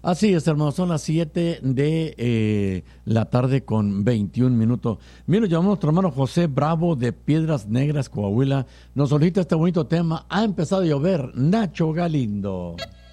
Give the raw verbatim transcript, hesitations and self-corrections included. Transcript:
Así es, hermano, son las siete de eh, la tarde con veintiún minutos. Mira, llamamos a nuestro hermano José Bravo de Piedras Negras, Coahuila. Nos solicita este bonito tema. Ha empezado a llover, Nacho Galindo.